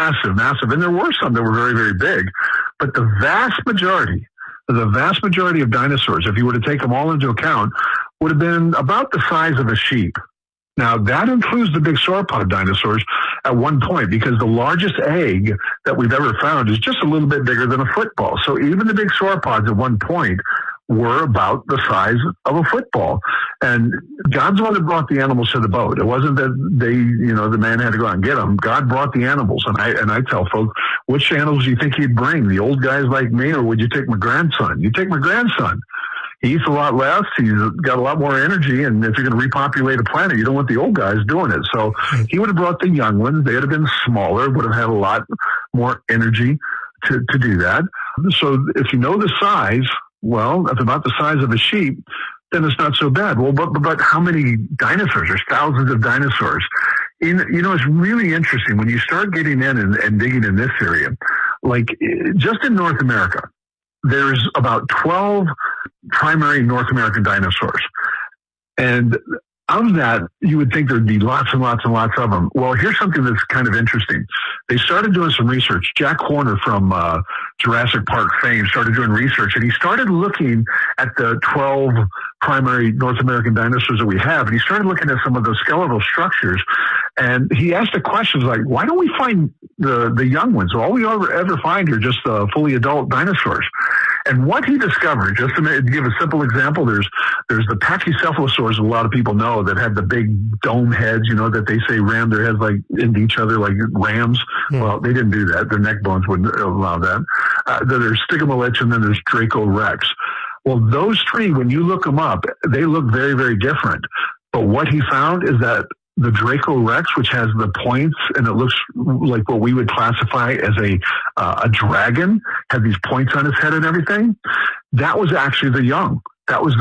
massive, massive. And there were some that were very, very big. But the vast majority of dinosaurs, if you were to take them all into account, would have been about the size of a sheep. Now, that includes the big sauropod dinosaurs at one point, because the largest egg that we've ever found is just a little bit bigger than a football. So even the big sauropods at one point were about the size of a football. And God's the one that brought the animals to the boat. It wasn't that the man had to go out and get them. God brought the animals. And I tell folks, which animals do you think he'd bring? The old guys like me, or would you take my grandson? You take my grandson. He eats a lot less. He's got a lot more energy. And if you're going to repopulate a planet, you don't want the old guys doing it. So he would have brought the young ones. They would have been smaller, would have had a lot more energy to do that. So if you know the size, well, if about the size of a sheep, then it's not so bad. Well, but how many dinosaurs? There's thousands of dinosaurs. It's really interesting when you start getting in and digging in this area. Like just in North America, there's about 12 primary North American dinosaurs. And of that, you would think there'd be lots and lots and lots of them. Well, here's something that's kind of interesting. They started doing some research. Jack Horner from Jurassic Park fame started doing research, and he started looking at the 12 primary North American dinosaurs that we have, and he started looking at some of the skeletal structures, and he asked the questions like, why don't we find the young ones? All we ever find are just fully adult dinosaurs. And what he discovered, just to give a simple example, there's the pachycephalosaurs a lot of people know that have the big dome heads, that they say ram their heads like into each other like rams. Yeah. Well, they didn't do that. Their neck bones wouldn't allow that. There's Stygomolech, and then there's Dracorex. Well, those three, when you look them up, they look very, very different. But what he found is that the Dracorex, which has the points, and it looks like what we would classify as a dragon, had these points on its head and everything. That was actually the young. That was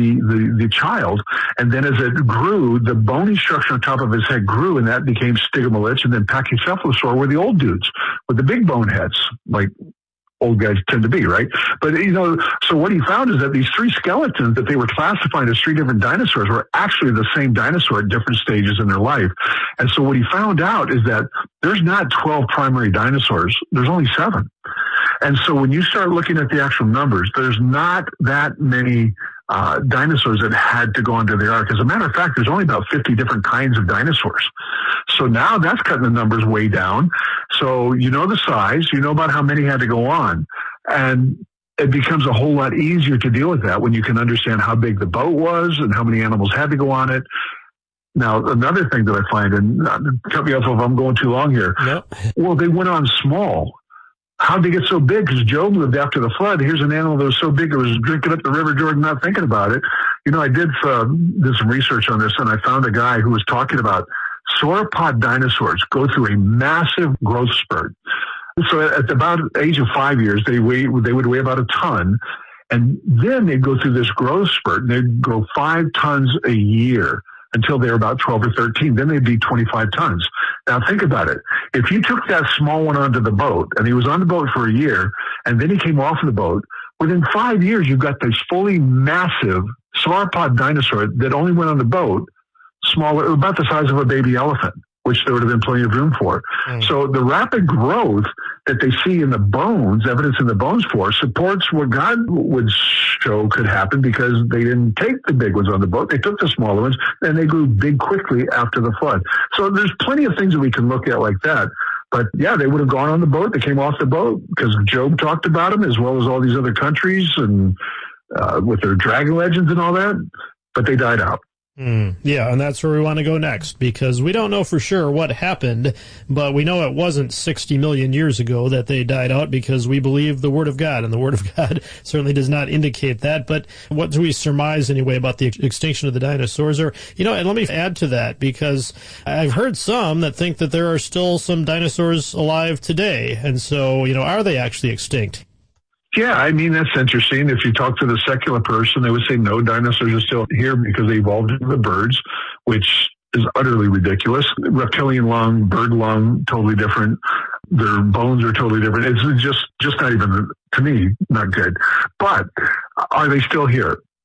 the child. And then as it grew, the bony structure on top of his head grew, and that became Stygomolech. And then Pachycephalosaur were the old dudes with the big bone heads, like old guys tend to be, right? But, so what he found is that these three skeletons that they were classifying as three different dinosaurs were actually the same dinosaur at different stages in their life. And so what he found out is that there's not 12 primary dinosaurs. There's only 7. And so when you start looking at the actual numbers, there's not that many dinosaurs that had to go into the ark. As a matter of fact, there's only about 50 different kinds of dinosaurs. So now that's cutting the numbers way down. So you know the size, you know about how many had to go on. And it becomes a whole lot easier to deal with that when you can understand how big the boat was and how many animals had to go on it. Now, another thing that I find, and cut me off if I'm going too long here. Nope. Well, they went on small. How'd they get so big? Because Job lived after the flood. Here's an animal that was so big it was drinking up the River Jordan, not thinking about it. I did some research on this, and I found a guy who was talking about sauropod dinosaurs go through a massive growth spurt. So at about the age of 5 years, they would weigh about a ton, and then they'd go through this growth spurt, and they'd grow 5 tons a year until they were about 12 or 13. Then they'd be 25 tons. Now think about it. If you took that small one onto the boat, and he was on the boat for a year, and then he came off of the boat, within 5 years, you've got this fully massive sauropod dinosaur that only went on the boat, smaller, about the size of a baby elephant, which there would have been plenty of room for. So the rapid growth that they see in the bones, evidence in the bones for, supports what God would show could happen, because they didn't take the big ones on the boat. They took the smaller ones, and they grew big quickly after the flood. So there's plenty of things that we can look at like that. But yeah, they would have gone on the boat. They came off the boat because Job talked about them, as well as all these other countries and with their dragon legends and all that. But they died out. Yeah, and that's where we want to go next, because we don't know for sure what happened, but we know it wasn't 60 million years ago that they died out, because we believe the Word of God, and the Word of God certainly does not indicate that. But what do we surmise anyway about the extinction of the dinosaurs? Or, and let me add to that, because I've heard some that think that there are still some dinosaurs alive today, and so, are they actually extinct? Yeah, that's interesting. If you talk to the secular person, they would say no, dinosaurs are still here because they evolved into the birds, which is utterly ridiculous. Reptilian lung, bird lung, totally different. Their bones are totally different. It's just not even, to me, not good. But are they still here?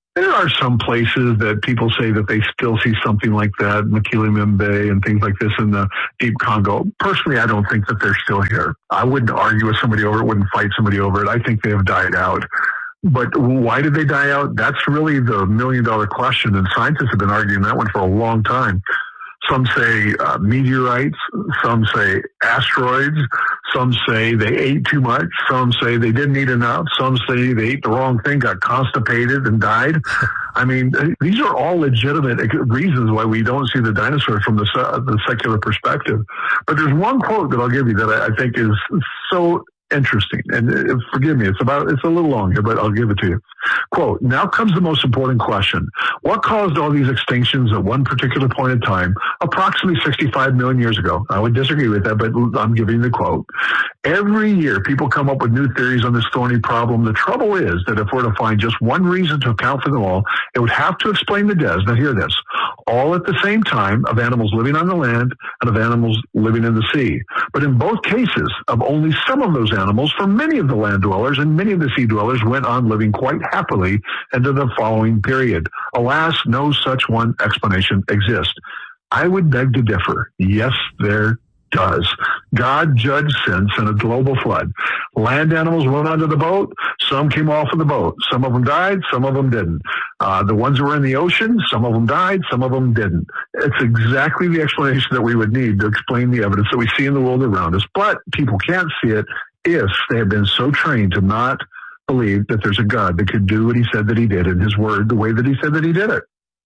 There are some places that people say that they still see something like that, Mokele-Mbembe and things like this in the deep Congo. Personally, I don't think that they're still here. I wouldn't argue with somebody over it, wouldn't fight somebody over it. I think they have died out. But why did they die out? That's really the million-dollar question, and scientists have been arguing that one for a long time. Some say meteorites, some say asteroids, some say they ate too much, some say they didn't eat enough, some say they ate the wrong thing, got constipated and died. I mean, these are all legitimate reasons why we don't see the dinosaurs from the secular perspective. But there's one quote that I'll give you that I think is so interesting, and forgive me, it's a little long here, but I'll give it to you. Quote, now comes the most important question. What caused all these extinctions at one particular point in time, approximately 65 million years ago? I would disagree with that, but I'm giving you the quote. Every year, people come up with new theories on this thorny problem. The trouble is that if we're to find just one reason to account for them all, it would have to explain the deaths. Now hear this. All at the same time of animals living on the land and of animals living in the sea. But in both cases, of only some of those animals, for many of the land dwellers and many of the sea dwellers went on living quite happily into the following period. Alas, no such one explanation exists. I would beg to differ. Yes, there does. God judged since in a global flood. Land animals went onto the boat. Some came off of the boat. Some of them died. Some of them didn't. The ones that were in the ocean, some of them died. Some of them didn't. It's exactly the explanation that we would need to explain the evidence that we see in the world around us. But people can't see it if they have been so trained to not believe that there's a God that could do what he said that he did in his word the way that he said that he did it.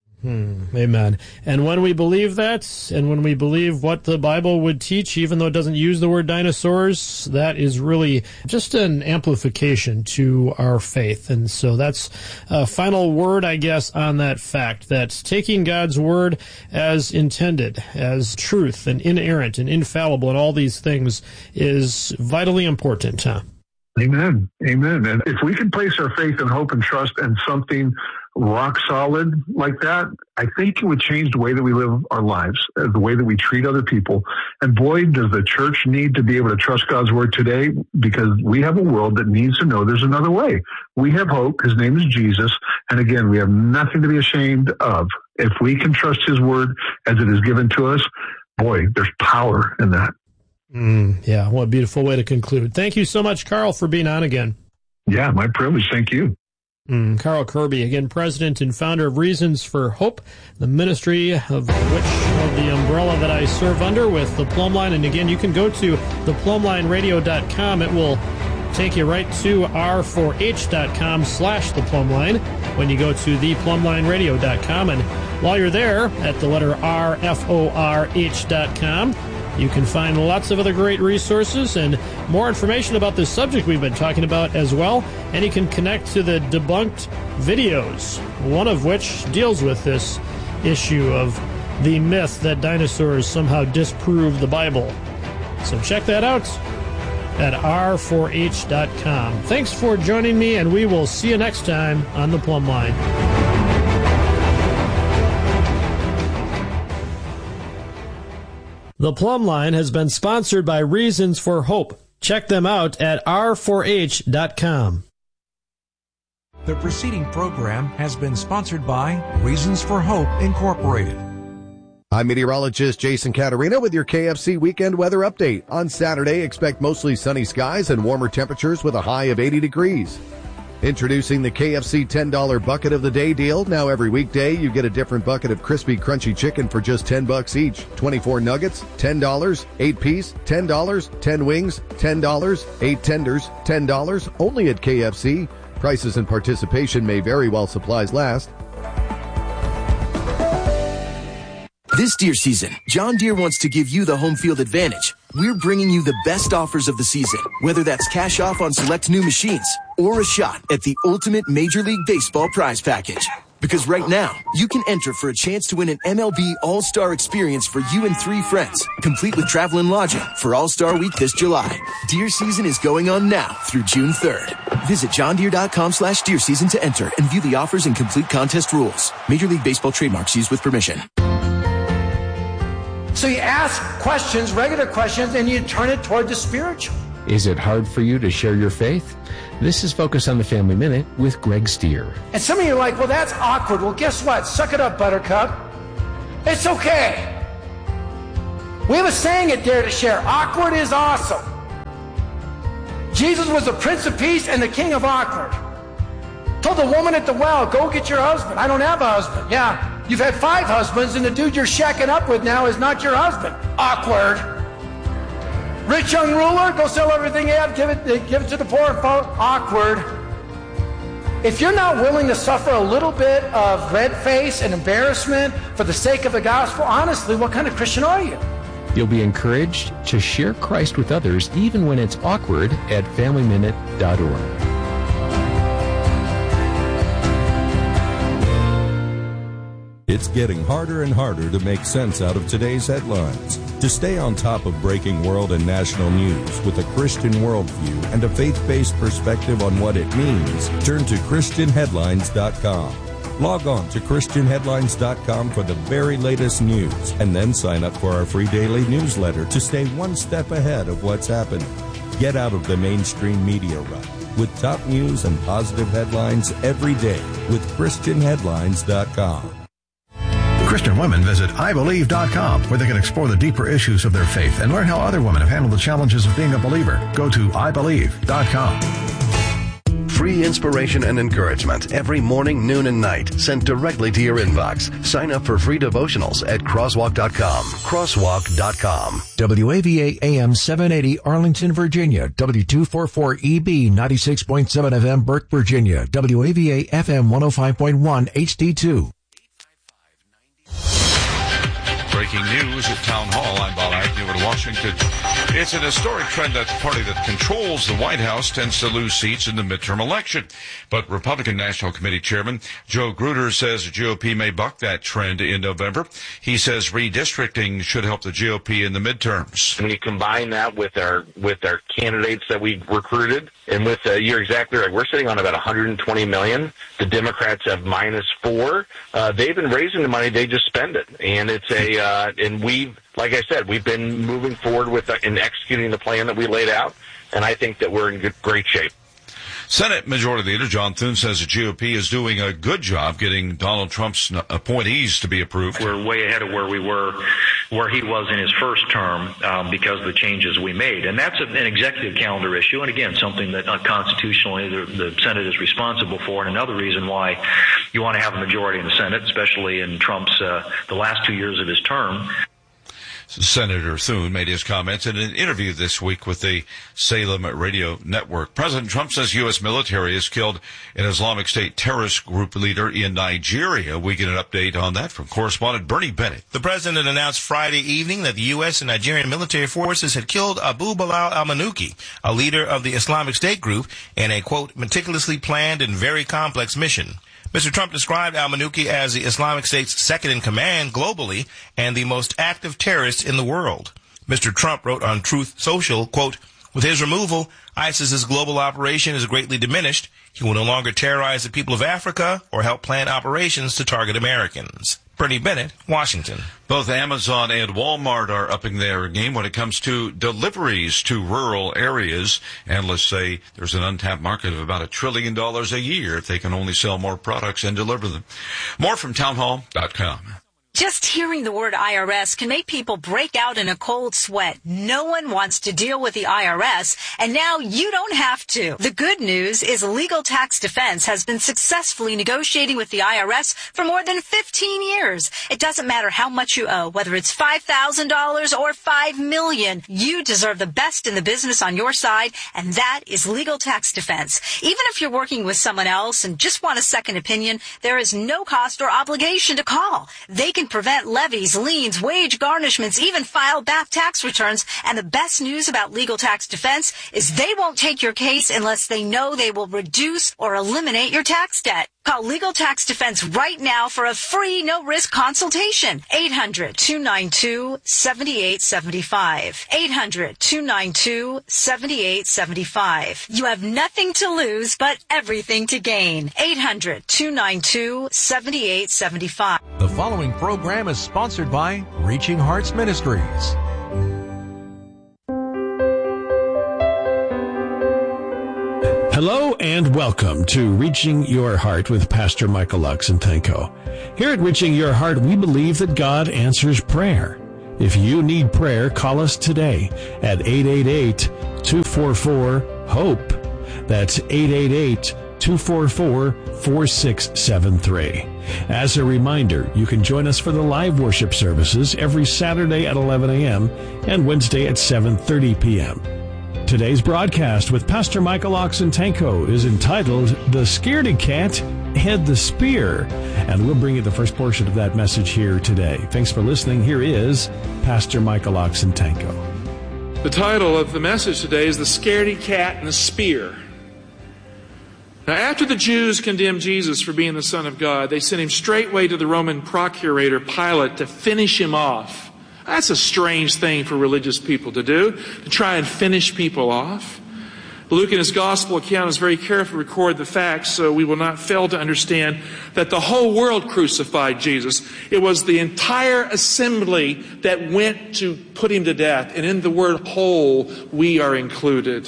Amen. And when we believe that, and when we believe what the Bible would teach, even though it doesn't use the word dinosaurs, that is really just an amplification to our faith. And so that's a final word, I guess, on that fact, that taking God's word as intended, as truth and inerrant and infallible and all these things is vitally important, huh? Amen. Amen. And if we can place our faith and hope and trust in something rock solid like that, I think it would change the way that we live our lives, the way that we treat other people. And boy, does the church need to be able to trust God's word today, because we have a world that needs to know there's another way. We have hope. His name is Jesus. And again, we have nothing to be ashamed of. If we can trust his word as it is given to us, boy, there's power in that. Yeah, what a beautiful way to conclude. Thank you so much, Carl, for being on again. Yeah, my privilege. Thank you. Carl Kirby, again, president and founder of Reasons for Hope, the ministry of the umbrella that I serve under with the Plumb Line. And again, you can go to theplumblineradio.com. It will take you right to r4h.com/theplumbline when you go to theplumblineradio.com. And while you're there at the letter rforh.com, you can find lots of other great resources and more information about this subject we've been talking about as well. And you can connect to the debunked videos, one of which deals with this issue of the myth that dinosaurs somehow disprove the Bible. So check that out at r4h.com. Thanks for joining me, and we will see you next time on The Plumb Line. The Plumb Line has been sponsored by Reasons for Hope. Check them out at r4h.com. The preceding program has been sponsored by Reasons for Hope, Incorporated. I'm meteorologist Jason Caterina with your KFC weekend weather update. On Saturday, expect mostly sunny skies and warmer temperatures with a high of 80 degrees. Introducing the KFC $10 bucket of the day deal. Now every weekday you get a different bucket of crispy, crunchy chicken for just $10 each. 24 nuggets, $10, 8 piece, $10, 10 wings, $10, 8 tenders, $10, only at KFC. Prices and participation may vary while supplies last. This deer season, John Deere wants to give you the home field advantage. We're bringing you the best offers of the season, whether that's cash off on select new machines or a shot at the ultimate Major League Baseball prize package. Because right now, you can enter for a chance to win an MLB All-Star experience for you and 3 friends, complete with travel and lodging for All-Star Week this July. Deer season is going on now through June 3rd. Visit johndeere.com/deer season to enter and view the offers and complete contest rules. Major League Baseball trademarks used with permission. So you ask questions, regular questions, and you turn it toward the spiritual. Is it hard for you to share your faith? This is Focus on the Family Minute with Greg Stier. And some of you are like, well, that's awkward. Well, guess what? Suck it up, Buttercup. It's okay. We have a saying at Dare to Share. Awkward is awesome. Jesus was the Prince of Peace and the King of Awkward. Told the woman at the well, go get your husband. I don't have a husband. Yeah, you've had 5 husbands, and the dude you're shacking up with now is not your husband. Awkward. Rich young ruler, go sell everything you have, give it to the poor and follow. Awkward. If you're not willing to suffer a little bit of red face and embarrassment for the sake of the gospel, honestly, what kind of Christian are you? You'll be encouraged to share Christ with others even when it's awkward at FamilyMinute.org. It's getting harder and harder to make sense out of today's headlines. To stay on top of breaking world and national news with a Christian worldview and a faith-based perspective on what it means, turn to ChristianHeadlines.com. Log on to ChristianHeadlines.com for the very latest news, and then sign up for our free daily newsletter to stay one step ahead of what's happening. Get out of the mainstream media rut with top news and positive headlines every day with ChristianHeadlines.com. Christian women visit IBelieve.com, where they can explore the deeper issues of their faith and learn how other women have handled the challenges of being a believer. Go to IBelieve.com. Free inspiration and encouragement every morning, noon, and night, sent directly to your inbox. Sign up for free devotionals at crosswalk.com. Crosswalk.com. WAVA AM 780 Arlington, Virginia. W244EB 96.7 FM Burke, Virginia. WAVA FM 105.1 HD2. Breaking news at Town Hall. I'm Bob Agnew in Washington. It's an historic trend that the party that controls the White House tends to lose seats in the midterm election. But Republican National Committee Chairman Joe Gruder says the GOP may buck that trend in November. He says redistricting should help the GOP in the midterms. When you combine that with our candidates that we recruited, and with you're exactly right, we're sitting on about $120 million. The Democrats have -4. They've been raising the money; they just spend it, and it's and we've, like I said, we've been moving forward with in executing the plan that we laid out, and I think that we're in great shape. Senate Majority Leader John Thune says the GOP is doing a good job getting Donald Trump's appointees to be approved. We're way ahead of where he was in his first term because of the changes we made. And that's an executive calendar issue. And again, something that constitutionally the Senate is responsible for. And another reason why you want to have a majority in the Senate, especially in Trump's the last 2 years of his term. Senator Thune made his comments in an interview this week with the Salem Radio Network. President Trump says U.S. military has killed an Islamic State terrorist group leader in Nigeria. We get an update on that from correspondent Bernie Bennett. The president announced Friday evening that the U.S. and Nigerian military forces had killed Abu Bilal al-Manuki, a leader of the Islamic State group, in a, quote, meticulously planned and very complex mission. Mr. Trump described al-Manuki as the Islamic State's second in command globally and the most active terrorist in the world. Mr. Trump wrote on Truth Social, quote, with his removal, ISIS's global operation is greatly diminished. He will no longer terrorize the people of Africa or help plan operations to target Americans. Bernie Bennett, Washington. Both Amazon and Walmart are upping their game when it comes to deliveries to rural areas. Analysts say there's an untapped market of about $1 trillion a year if they can only sell more products and deliver them. More from townhall.com. Just hearing the word IRS can make people break out in a cold sweat. No one wants to deal with the IRS, and now you don't have to. The good news is Legal Tax Defense has been successfully negotiating with the IRS for more than 15 years. It doesn't matter how much you owe, whether it's $5,000 or $5 million. You deserve the best in the business on your side, and that is Legal Tax Defense. Even if you're working with someone else and just want a second opinion, there is no cost or obligation to call. They can prevent levies, liens, wage garnishments, even file back tax returns. And the best news about Legal Tax Defense is they won't take your case unless they know they will reduce or eliminate your tax debt. Call Legal Tax Defense right now for a free, no-risk consultation. 800-292-7875. 800-292-7875. You have nothing to lose, but everything to gain. 800-292-7875. The following program is sponsored by Reaching Hearts Ministries. Hello and welcome to Reaching Your Heart with Pastor Michael Oxentenko. Here at Reaching Your Heart, we believe that God answers prayer. If you need prayer, call us today at 888-244-HOPE. That's 888-244-4673. As a reminder, you can join us for the live worship services every Saturday at 11 a.m. and Wednesday at 7:30 p.m. Today's broadcast with Pastor Michael Oxentenko is entitled The Scaredy Cat and the Spear, and we'll bring you the first portion of that message here today. Thanks for listening. Here is Pastor Michael Oxentenko. The title of the message today is The Scaredy Cat and the Spear. Now, after the Jews condemned Jesus for being the Son of God, they sent him straightway to the Roman procurator Pilate to finish him off. That's a strange thing for religious people to do, to try and finish people off. Luke in his gospel account is very careful to record the facts, so we will not fail to understand that the whole world crucified Jesus. It was the entire assembly that went to put him to death. And in the word whole, we are included.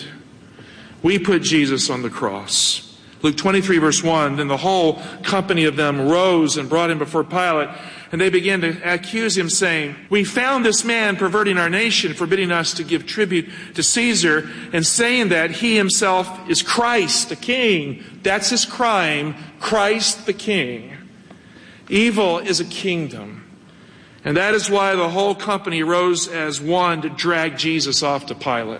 We put Jesus on the cross. Luke 23 verse 1, then the whole company of them rose and brought him before Pilate, and they began to accuse him, saying, we found this man perverting our nation, forbidding us to give tribute to Caesar, and saying that he himself is Christ, the King. That's his crime, Christ the King. Evil is a kingdom. And that is why the whole company rose as one to drag Jesus off to Pilate.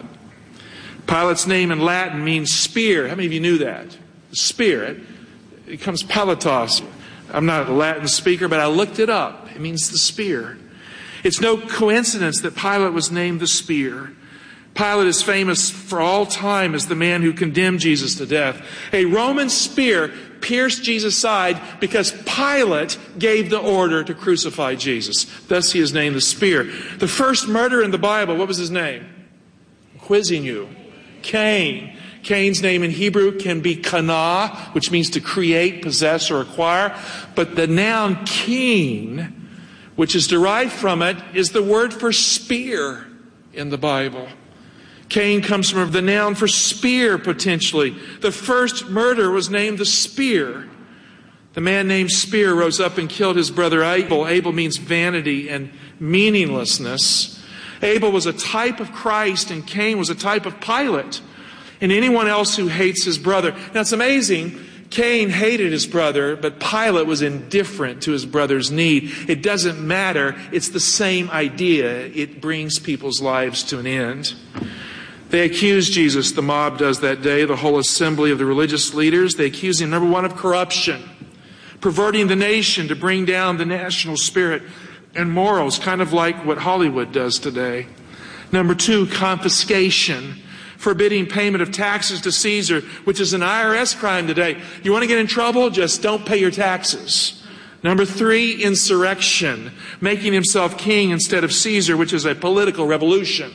Pilate's name in Latin means spear. How many of you knew that? Spear. It comes palatos. I'm not a Latin speaker, but I looked it up. It means the spear. It's no coincidence that Pilate was named the spear. Pilate is famous for all time as the man who condemned Jesus to death. A Roman spear pierced Jesus' side because Pilate gave the order to crucify Jesus. Thus he is named the spear. The first murderer in the Bible, what was his name? I'm quizzing you. Cain. Cain's name in Hebrew can be kana, which means to create, possess, or acquire. But the noun keen, which is derived from it, is the word for spear in the Bible. Cain comes from the noun for spear, potentially. The first murderer was named the spear. The man named Spear rose up and killed his brother Abel. Abel means vanity and meaninglessness. Abel was a type of Christ, and Cain was a type of Pilate and anyone else who hates his brother. Now, it's amazing. Cain hated his brother, but Pilate was indifferent to his brother's need. It doesn't matter. It's the same idea. It brings people's lives to an end. They accused Jesus, the mob does that day, the whole assembly of the religious leaders. They accused him, number one, of corruption, perverting the nation to bring down the national spirit and morals, kind of like what Hollywood does today. Number two, confiscation, forbidding payment of taxes to Caesar, which is an IRS crime today. You want to get in trouble? Just don't pay your taxes. Number three, insurrection, making himself king instead of Caesar, which is a political revolution.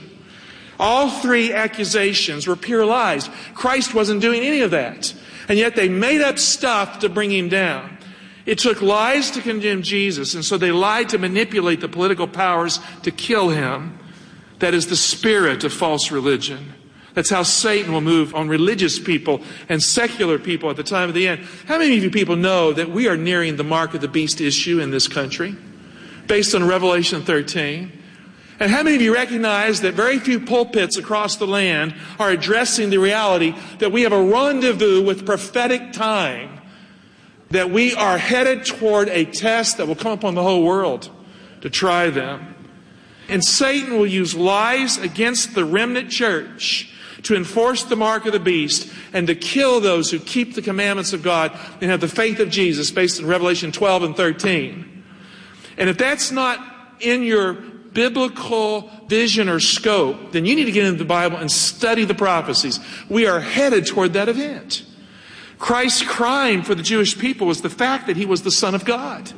All three accusations were pure lies. Christ wasn't doing any of that. And yet they made up stuff to bring him down. It took lies to condemn Jesus, and so they lied to manipulate the political powers to kill him. That is the spirit of false religion. That's how Satan will move on religious people and secular people at the time of the end. How many of you people know that we are nearing the mark of the beast issue in this country, based on Revelation 13? And how many of you recognize that very few pulpits across the land are addressing the reality that we have a rendezvous with prophetic time, that we are headed toward a test that will come upon the whole world to try them? And Satan will use lies against the remnant church to enforce the mark of the beast and to kill those who keep the commandments of God and have the faith of Jesus based on Revelation 12 and 13. And if that's not in your biblical vision or scope, then you need to get into the Bible and study the prophecies. We are headed toward that event. Christ's crime for the Jewish people was the fact that he was the Son of God.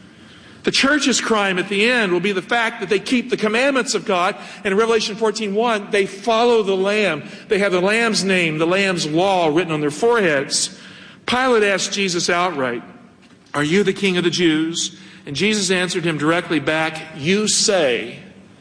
The church's crime at the end will be the fact that they keep the commandments of God. And in Revelation 14:1, they follow the Lamb. They have the Lamb's name, the Lamb's law written on their foreheads. Pilate asked Jesus outright, "Are you the King of the Jews?" And Jesus answered him directly back, "You say."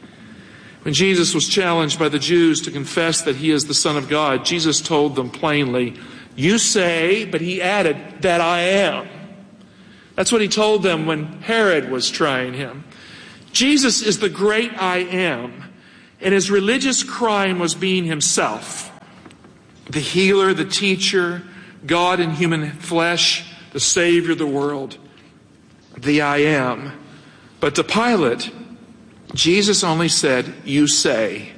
When Jesus was challenged by the Jews to confess that he is the Son of God, Jesus told them plainly, You say, but he added, that I am. That's what he told them when Herod was trying him. Jesus is the great I am, and his religious crime was being himself. The healer, the teacher, God in human flesh, the Savior of the world, the I am. But to Pilate, Jesus only said, you say.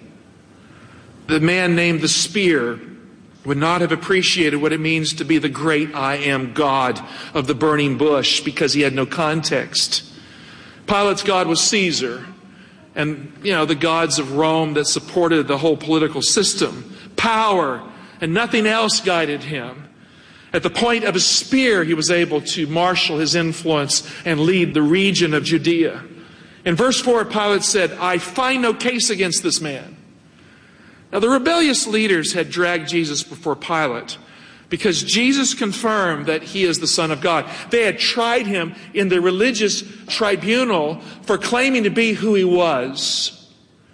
The man named the Spear would not have appreciated what it means to be the great I am God of the burning bush because he had no context. Pilate's God was Caesar and, the gods of Rome that supported the whole political system. Power and nothing else guided him. At the point of a spear, he was able to marshal his influence and lead the region of Judea. In verse 4, Pilate said, I find no case against this man. Now, the rebellious leaders had dragged Jesus before Pilate because Jesus confirmed that he is the Son of God. They had tried him in the religious tribunal for claiming to be who he was.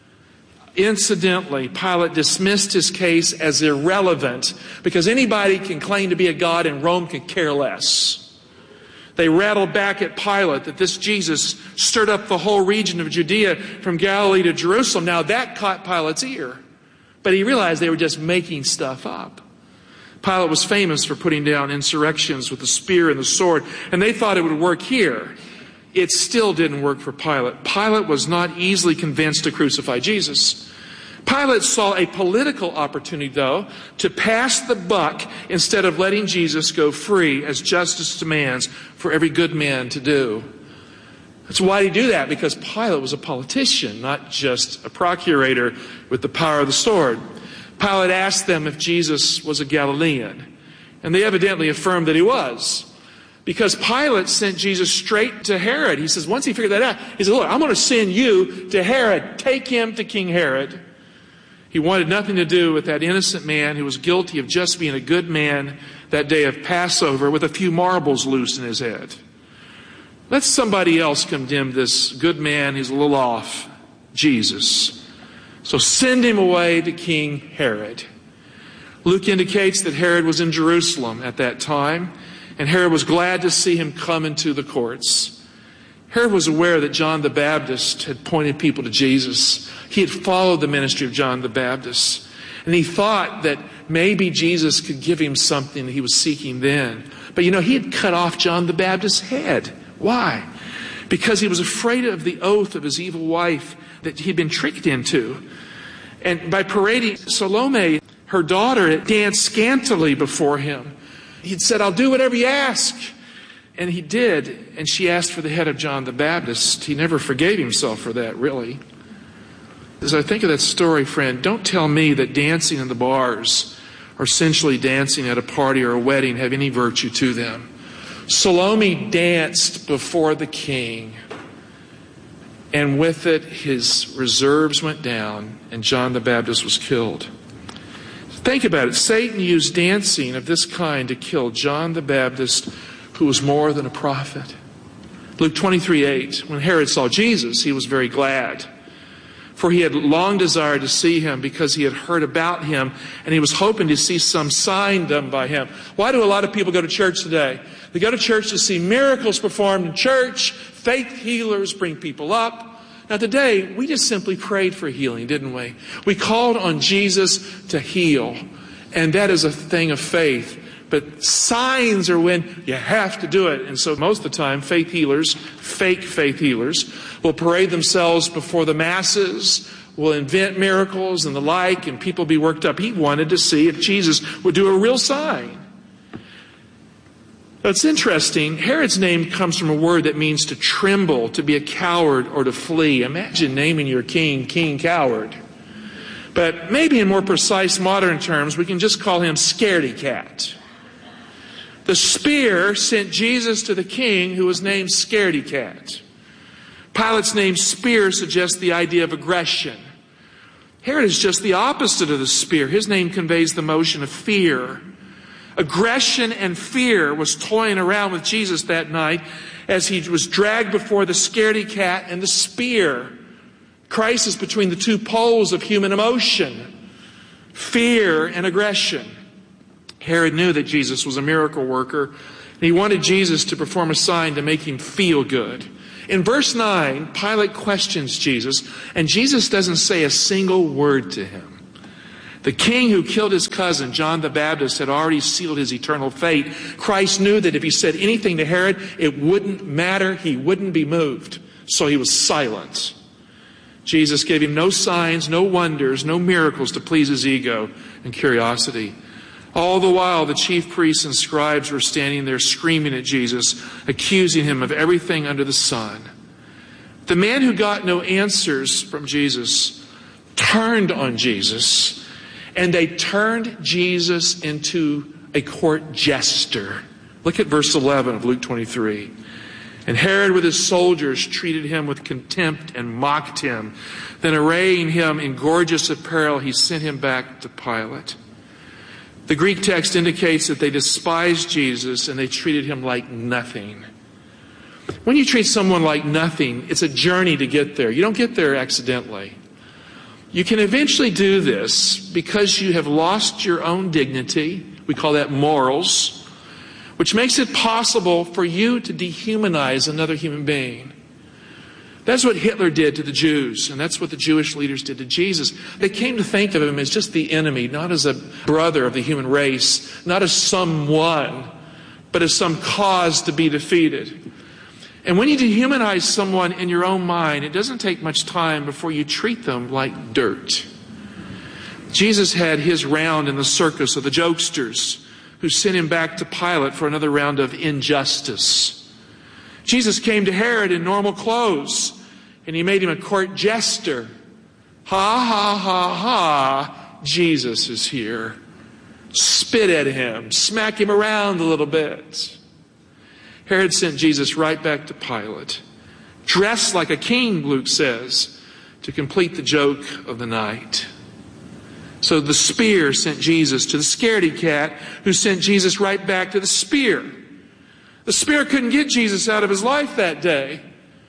Incidentally, Pilate dismissed his case as irrelevant because anybody can claim to be a god and Rome can care less. They rattled back at Pilate that this Jesus stirred up the whole region of Judea from Galilee to Jerusalem. Now that caught Pilate's ear. But he realized they were just making stuff up. Pilate was famous for putting down insurrections with the spear and the sword, and they thought it would work here. It still didn't work for Pilate. Pilate was not easily convinced to crucify Jesus. Pilate saw a political opportunity, though, to pass the buck instead of letting Jesus go free as justice demands for every good man to do. That's why he do that, because Pilate was a politician, not just a procurator with the power of the sword. Pilate asked them if Jesus was a Galilean, and they evidently affirmed that he was, because Pilate sent Jesus straight to Herod. He says, once he figured that out, he said, look, I'm going to send you to Herod. Take him to King Herod. He wanted nothing to do with that innocent man who was guilty of just being a good man that day of Passover with a few marbles loose in his head. Let somebody else condemn this good man who's a little off, Jesus. So send him away to King Herod. Luke indicates that Herod was in Jerusalem at that time, and Herod was glad to see him come into the courts. Herod was aware that John the Baptist had pointed people to Jesus. He had followed the ministry of John the Baptist, and he thought that maybe Jesus could give him something that he was seeking then. But he had cut off John the Baptist's head. Why? Because he was afraid of the oath of his evil wife that he'd been tricked into. And by parading Salome, her daughter, danced scantily before him. He'd said, I'll do whatever you ask. And he did. And she asked for the head of John the Baptist. He never forgave himself for that, really. As I think of that story, friend, don't tell me that dancing in the bars or sensually dancing at a party or a wedding have any virtue to them. Salome danced before the king, and with it his reserves went down, and John the Baptist was killed. Think about it. Satan used dancing of this kind to kill John the Baptist, who was more than a prophet. Luke 23:8, when Herod saw Jesus, he was very glad, for he had long desired to see him because he had heard about him, and he was hoping to see some sign done by him. Why do a lot of people go to church today? They go to church to see miracles performed in church, faith healers bring people up. Now today, we just simply prayed for healing, didn't we? We called on Jesus to heal, and that is a thing of faith. But signs are when you have to do it. And so most of the time, faith healers, fake faith healers, will parade themselves before the masses, will invent miracles and the like, and people be worked up. He wanted to see if Jesus would do a real sign. Now, it's interesting. Herod's name comes from a word that means to tremble, to be a coward, or to flee. Imagine naming your king, King Coward. But maybe in more precise modern terms, we can just call him Scaredy Cat. The spear sent Jesus to the king, who was named Scaredy Cat. Pilate's name spear suggests the idea of aggression. Herod is just the opposite of the spear. His name conveys the motion of fear. Aggression and fear was toying around with Jesus that night as he was dragged before the Scaredy Cat and the spear. Crisis between the two poles of human emotion, fear and aggression. Herod knew that Jesus was a miracle worker, and he wanted Jesus to perform a sign to make him feel good. In verse 9, Pilate questions Jesus, and Jesus doesn't say a single word to him. The king who killed his cousin, John the Baptist, had already sealed his eternal fate. Christ knew that if he said anything to Herod, it wouldn't matter. He wouldn't be moved. So he was silent. Jesus gave him no signs, no wonders, no miracles to please his ego and curiosity. All the while, the chief priests and scribes were standing there screaming at Jesus, accusing him of everything under the sun. The man who got no answers from Jesus turned on Jesus, and they turned Jesus into a court jester. Look at verse 11 of Luke 23. And Herod with his soldiers treated him with contempt and mocked him. Then arraying him in gorgeous apparel, he sent him back to Pilate. The Greek text indicates that they despised Jesus and they treated him like nothing. When you treat someone like nothing, it's a journey to get there. You don't get there accidentally. You can eventually do this because you have lost your own dignity. We call that morals, which makes it possible for you to dehumanize another human being. That's what Hitler did to the Jews, and that's what the Jewish leaders did to Jesus. They came to think of him as just the enemy, not as a brother of the human race, not as someone, but as some cause to be defeated. And when you dehumanize someone in your own mind, it doesn't take much time before you treat them like dirt. Jesus had his round in the circus of the jokesters who sent him back to Pilate for another round of injustice. Jesus came to Herod in normal clothes, and he made him a court jester. Ha, ha, ha, ha, Jesus is here. Spit at him, smack him around a little bit. Herod sent Jesus right back to Pilate, dressed like a king, Luke says, to complete the joke of the night. So the spear sent Jesus to the scaredy cat, who sent Jesus right back to the spear. The spear couldn't get Jesus out of his life that day.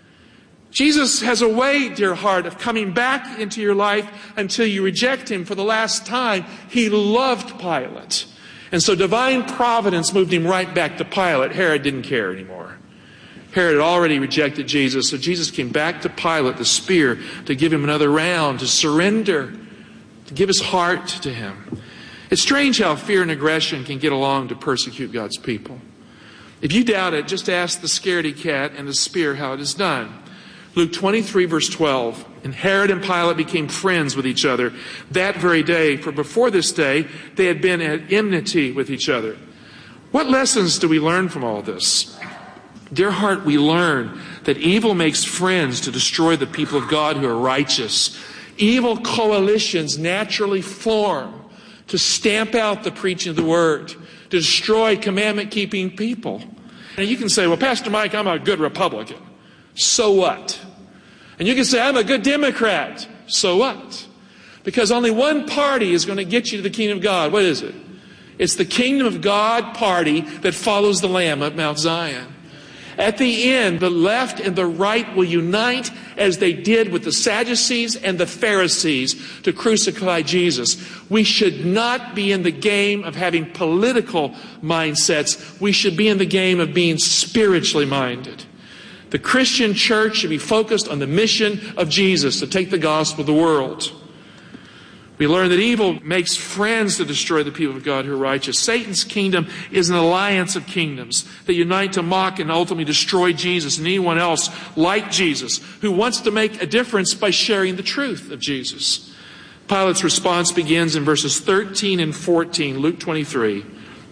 Jesus has a way, dear heart, of coming back into your life until you reject him for the last time. He loved Pilate. And so divine providence moved him right back to Pilate. Herod didn't care anymore. Herod had already rejected Jesus, so Jesus came back to Pilate, the spear, to give him another round, to surrender, to give his heart to him. It's strange how fear and aggression can get along to persecute God's people. If you doubt it, just ask the scaredy cat and the spear how it is done. Luke 23, verse 12. And Herod and Pilate became friends with each other that very day, for before this day they had been at enmity with each other. What lessons do we learn from all this? Dear heart, we learn that evil makes friends to destroy the people of God who are righteous. Evil coalitions naturally form to stamp out the preaching of the word, to destroy commandment-keeping people. And you can say, well, Pastor Mike, I'm a good Republican. So what? And you can say, I'm a good Democrat. So what? Because only one party is going to get you to the kingdom of God. What is it? It's the kingdom of God party that follows the Lamb at Mount Zion. At the end, the left and the right will unite as they did with the Sadducees and the Pharisees to crucify Jesus. We should not be in the game of having political mindsets. We should be in the game of being spiritually minded. The Christian church should be focused on the mission of Jesus to take the gospel to the world. We learn that evil makes friends to destroy the people of God who are righteous. Satan's kingdom is an alliance of kingdoms that unite to mock and ultimately destroy Jesus and anyone else like Jesus who wants to make a difference by sharing the truth of Jesus. Pilate's response begins in verses 13 and 14, Luke 23.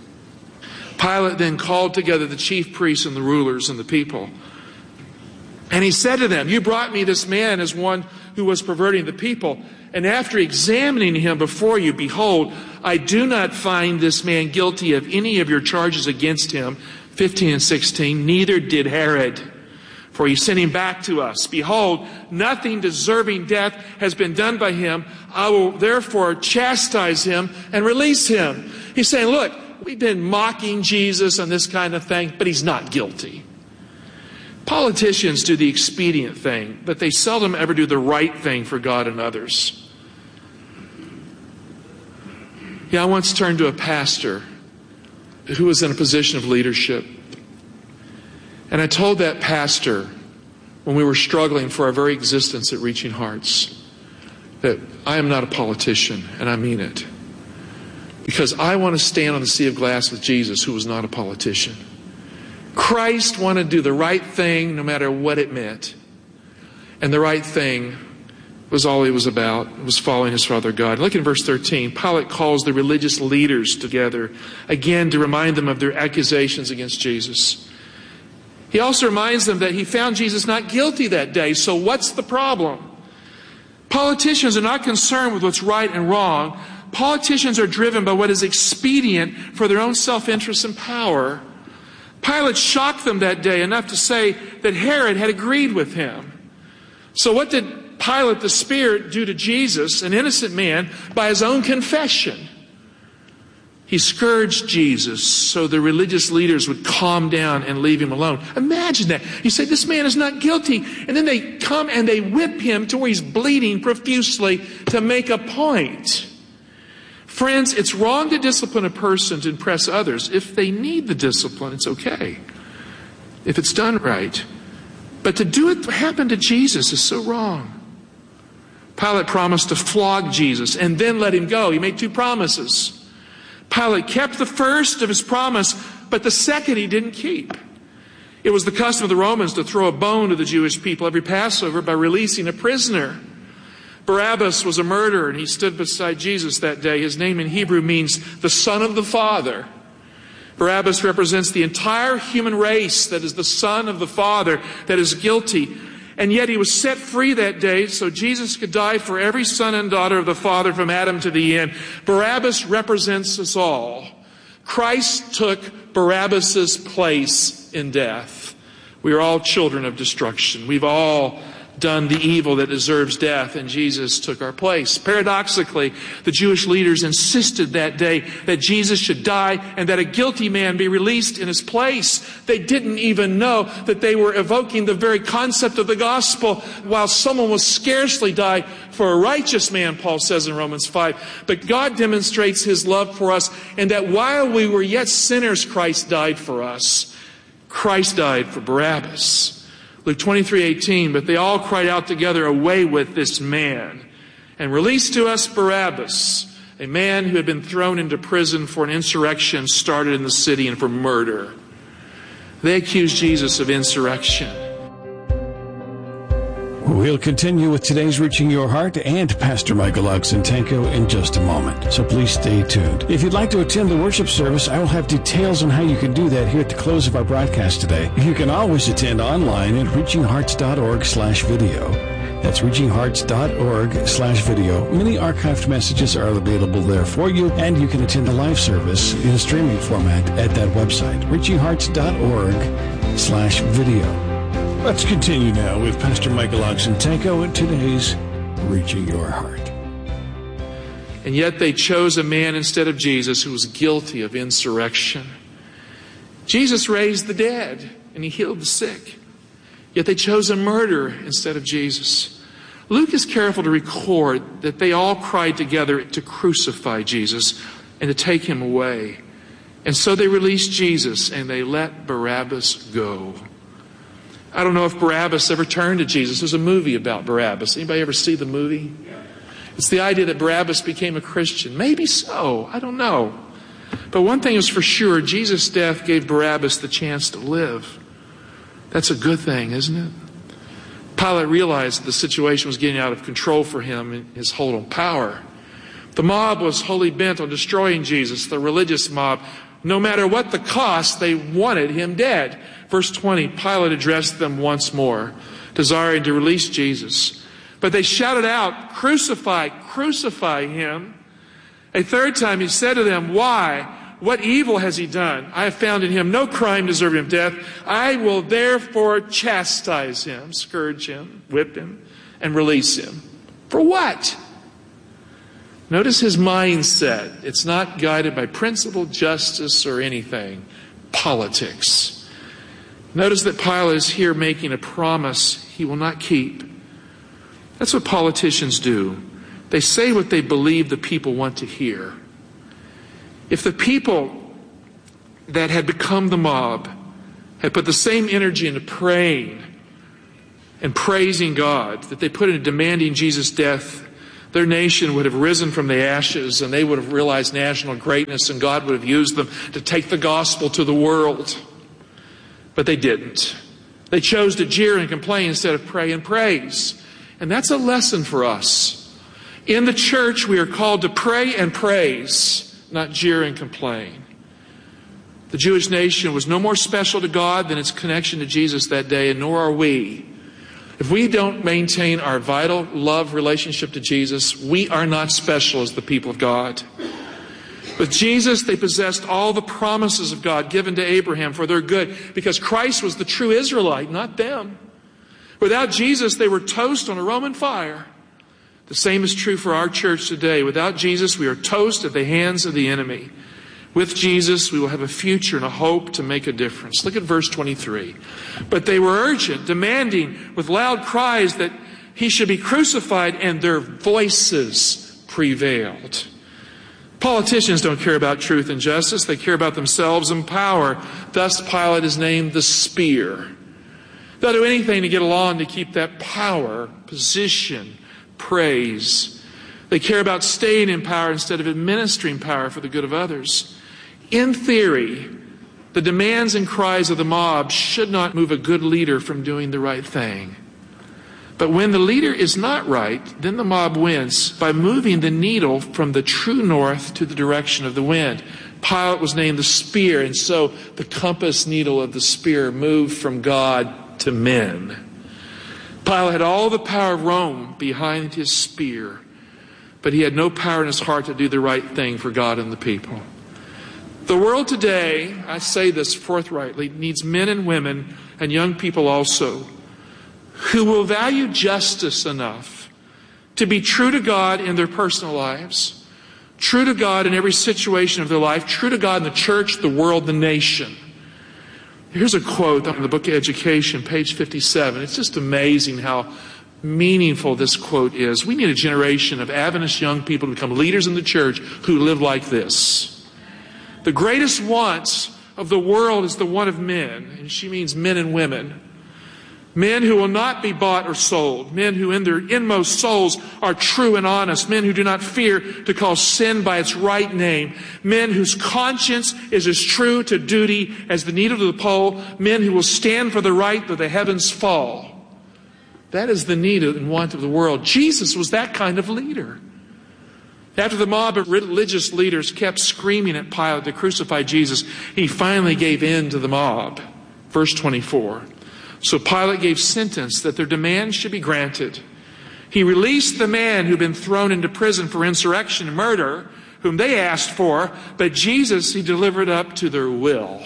Pilate then called together the chief priests and the rulers and the people. And he said to them, you brought me this man as one who was perverting the people. And after examining him before you, behold, I do not find this man guilty of any of your charges against him. 15 and 16, neither did Herod, for he sent him back to us. Behold, nothing deserving death has been done by him. I will therefore chastise him and release him. He's saying, look, we've been mocking Jesus and this kind of thing, but he's not guilty. Politicians do the expedient thing, but they seldom ever do the right thing for God and others. I once turned to a pastor who was in a position of leadership. And I told that pastor when we were struggling for our very existence at Reaching Hearts that I am not a politician, and I mean it. Because I want to stand on the sea of glass with Jesus, who was not a politician. Christ wanted to do the right thing no matter what it meant. And the right thing was all he was about. It was following his Father God. Look in verse 13. Pilate calls the religious leaders together again to remind them of their accusations against Jesus. He also reminds them that he found Jesus not guilty that day. So what's the problem? Politicians are not concerned with what's right and wrong. Politicians are driven by what is expedient for their own self-interest and power. Pilate shocked them that day enough to say that Herod had agreed with him. So what did Pilate the Spirit do to Jesus, an innocent man, by his own confession? He scourged Jesus so the religious leaders would calm down and leave him alone. Imagine that. You say, this man is not guilty. And then they come and they whip him to where he's bleeding profusely to make a point. Friends, it's wrong to discipline a person to impress others. If they need the discipline, it's okay, if it's done right. But to do it, what happened to Jesus, is so wrong. Pilate promised to flog Jesus and then let him go. He made two promises. Pilate kept the first of his promise, but the second he didn't keep. It was the custom of the Romans to throw a bone to the Jewish people every Passover by releasing a prisoner. Barabbas was a murderer, and he stood beside Jesus that day. His name in Hebrew means the Son of the Father. Barabbas represents the entire human race that is the Son of the Father that is guilty. And yet he was set free that day so Jesus could die for every son and daughter of the Father from Adam to the end. Barabbas represents us all. Christ took Barabbas's place in death. We are all children of destruction. We've all done the evil that deserves death, and Jesus took our place. Paradoxically, the Jewish leaders insisted that day that Jesus should die and that a guilty man be released in his place. They didn't even know that they were evoking the very concept of the gospel, while someone will scarcely die for a righteous man, Paul says in Romans 5. But God demonstrates his love for us, and that while we were yet sinners, Christ died for us. Christ died for Barabbas. Luke 23:18, but they all cried out together, away with this man, and released to us Barabbas, a man who had been thrown into prison for an insurrection started in the city and for murder. They accused Jesus of insurrection. We'll continue with today's Reaching Your Heart and Pastor Michael Oxentenko in just a moment, so please stay tuned. If you'd like to attend the worship service, I will have details on how you can do that here at the close of our broadcast today. You can always attend online at reachinghearts.org/video. That's reachinghearts.org/video. Many archived messages are available there for you, and you can attend the live service in a streaming format at that website, reachinghearts.org/video. Let's continue now with Pastor Michael Oxentenko and today's Reaching Your Heart. And yet they chose a man instead of Jesus who was guilty of insurrection. Jesus raised the dead and he healed the sick. Yet they chose a murderer instead of Jesus. Luke is careful to record that they all cried together to crucify Jesus and to take him away. And so they released Jesus and they let Barabbas go. I don't know if Barabbas ever turned to Jesus. There's a movie about Barabbas. Anybody ever see the movie? It's the idea that Barabbas became a Christian. Maybe so. I don't know. But one thing is for sure, Jesus' death gave Barabbas the chance to live. That's a good thing, isn't it? Pilate realized the situation was getting out of control for him and his hold on power. The mob was wholly bent on destroying Jesus, the religious mob. No matter what the cost, they wanted him dead. Verse 20, Pilate addressed them once more, desiring to release Jesus. But they shouted out, "Crucify, crucify him." A third time he said to them, "Why? What evil has he done? I have found in him no crime deserving of death. I will therefore chastise him," scourge him, whip him, and release him. For what? Notice his mindset. It's not guided by principle, justice, or anything. Politics. Notice that Pilate is here making a promise he will not keep. That's what politicians do. They say what they believe the people want to hear. If the people that had become the mob had put the same energy into praying and praising God that they put into demanding Jesus' death, their nation would have risen from the ashes, and they would have realized national greatness, and God would have used them to take the gospel to the world. But they didn't. They chose to jeer and complain instead of pray and praise. And that's a lesson for us. In the church, we are called to pray and praise, not jeer and complain. The Jewish nation was no more special to God than its connection to Jesus that day, and nor are we. If we don't maintain our vital love relationship to Jesus, we are not special as the people of God. With Jesus, they possessed all the promises of God given to Abraham for their good, because Christ was the true Israelite, not them. Without Jesus, they were toast on a Roman fire. The same is true for our church today. Without Jesus, we are toast at the hands of the enemy. With Jesus, we will have a future and a hope to make a difference. Look at verse 23. But they were urgent, demanding with loud cries that he should be crucified, and their voices prevailed. Politicians don't care about truth and justice. They care about themselves and power. Thus, Pilate is named the spear. They'll do anything to get along to keep that power, position, praise. They care about staying in power instead of administering power for the good of others. In theory, the demands and cries of the mob should not move a good leader from doing the right thing. But when the leader is not right, then the mob wins by moving the needle from the true north to the direction of the wind. Pilate was named the spear, and so the compass needle of the spear moved from God to men. Pilate had all the power of Rome behind his spear, but he had no power in his heart to do the right thing for God and the people. The world today, I say this forthrightly, needs men and women and young people also who will value justice enough to be true to God in their personal lives, true to God in every situation of their life, true to God in the church, the world, the nation. Here's a quote on the book of Education, page 57. It's just amazing how meaningful this quote is. We need a generation of Adventist young people to become leaders in the church who live like this. The greatest want of the world is the want of men, and she means men and women. Men who will not be bought or sold. Men who in their inmost souls are true and honest. Men who do not fear to call sin by its right name. Men whose conscience is as true to duty as the needle to the pole. Men who will stand for the right though the heavens fall. That is the need and want of the world. Jesus was that kind of leader. After the mob of religious leaders kept screaming at Pilate to crucify Jesus, he finally gave in to the mob. Verse 24. So Pilate gave sentence that their demands should be granted. He released the man who'd been thrown into prison for insurrection and murder, whom they asked for, but Jesus he delivered up to their will.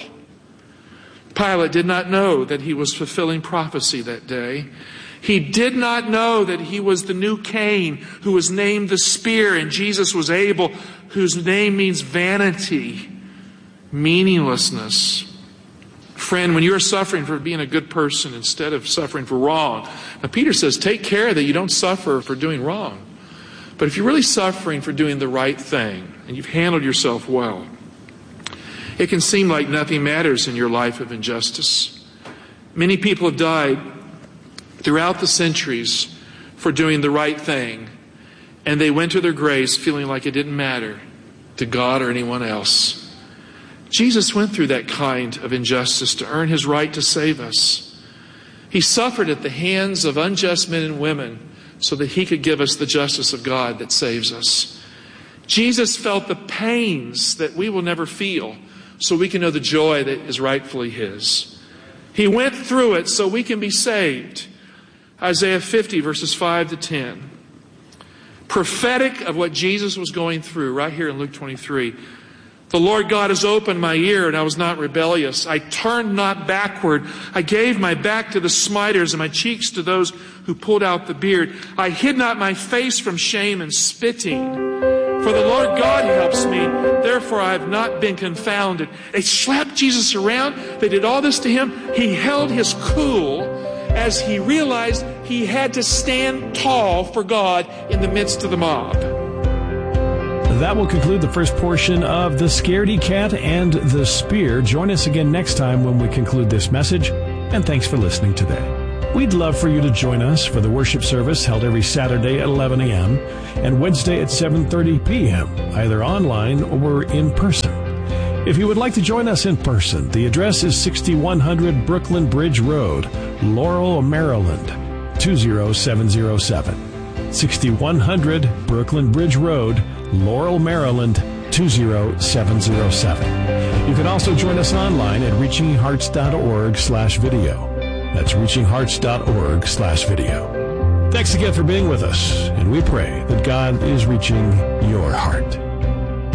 Pilate did not know that he was fulfilling prophecy that day. He did not know that he was the new Cain who was named the spear, and Jesus was Abel, whose name means vanity, meaninglessness. Friend, when you're suffering for being a good person instead of suffering for wrong, now Peter says, take care that you don't suffer for doing wrong. But if you're really suffering for doing the right thing, and you've handled yourself well, it can seem like nothing matters in your life of injustice. Many people have died throughout the centuries for doing the right thing, and they went to their graves feeling like it didn't matter to God or anyone else. Jesus went through that kind of injustice to earn his right to save us. He suffered at the hands of unjust men and women so that he could give us the justice of God that saves us. Jesus felt the pains that we will never feel so we can know the joy that is rightfully his. He went through it so we can be saved. Isaiah 50 verses 5 to 10. Prophetic of what Jesus was going through right here in Luke 23. The Lord God has opened my ear, and I was not rebellious. I turned not backward. I gave my back to the smiters and my cheeks to those who pulled out the beard. I hid not my face from shame and spitting. For the Lord God helps me. Therefore I have not been confounded. They slapped Jesus around. They did all this to him. He held his cool as he realized he had to stand tall for God in the midst of the mob. That will conclude the first portion of The Scaredy Cat and the Spear. Join us again next time when we conclude this message, and thanks for listening today. We'd love for you to join us for the worship service held every Saturday at 11 a.m. and Wednesday at 7:30 p.m., either online or in person. If you would like to join us in person, the address is 6100 Brooklyn Bridge Road, Laurel, Maryland, 20707. 6100 Brooklyn Bridge Road, Laurel, Maryland, 20707. You can also join us online at reachinghearts.org/video. That's reachinghearts.org/video. Thanks again for being with us, and we pray that God is reaching your heart.